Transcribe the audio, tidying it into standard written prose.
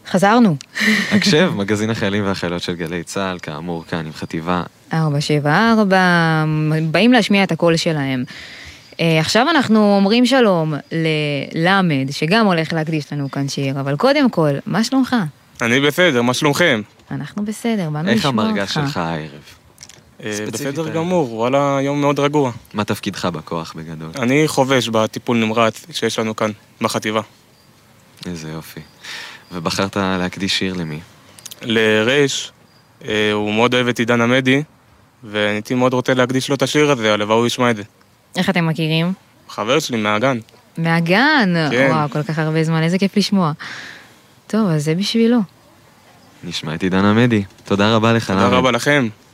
חזרנו. הקשב, מגזין החיילים והחיילות של גלי צה"ל, כאמור כאן עם חטיבה 474, באים להשמיע את הקול שלהם. עכשיו אנחנו אומרים שלום ללמד, שגם הולך להקדיש לנו כאן שיר, אבל קודם כל, מה שלומך? אני בסדר, מה שלומכם? אנחנו בסדר, באנו איך לשמוע אותך. המרגש שלך הערב? בסדר גמור, וואלה, יום מאוד רגוע. מה תפקידך בכוח בגדול? אני חובש בטיפול נמרץ שיש לנו כאן, בחטיבה. איזה יופי. ובחרת להקדיש שיר למי? לרש, הוא מאוד אוהב את עידן עמדי, ואני מאוד רוצה להקדיש לו את השיר הזה, הלוואי הוא ישמע את זה. איך אתם מכירים? חבר שלי מהגן. מהגן? כן. וואו, כל כך הרבה זמן, איזה כיף לשמוע. טוב, אז זה בשבילו. נשמע את עידן עמדי. תודה רבה לך. תודה רבה לכם.